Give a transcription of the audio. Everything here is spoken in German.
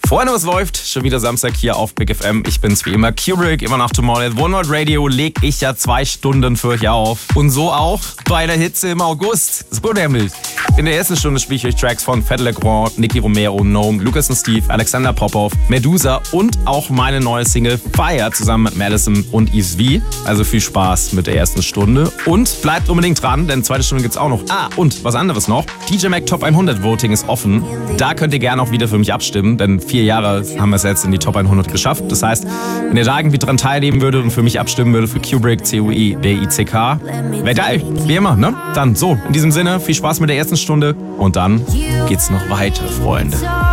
Freunde, was läuft? Schon wieder Samstag hier auf Big FM. Ich bin's wie immer, Kubrick, immer nach Tomorrowland. One World Radio leg ich ja 2 Stunden für euch auf. Und so auch bei der Hitze im August. So nämlich. In der ersten Stunde spiele ich euch Tracks von Fedde Le Grand, Nicky Romero, Gnome, Lucas und Steve, Alexander Popov, Medusa und auch meine neue Single Fire zusammen mit Madison und Yves V. Also viel Spaß mit der ersten Stunde. Und bleibt unbedingt dran, denn zweite Stunde gibt's auch noch. Und was anderes noch. DJ Mac Top 100 Voting ist offen. Da könnt ihr gerne auch wieder für mich abstimmen, denn 4 Jahre haben wir es jetzt in die Top 100 geschafft. Das heißt, wenn ihr da irgendwie dran teilnehmen würdet und für mich abstimmen würdet für Kubrick, C-U-I-B-I-C-K, wäre geil. Wie immer, ne? Dann so, in diesem Sinne, viel Spaß mit der ersten Stunde und dann geht's noch weiter, Freunde.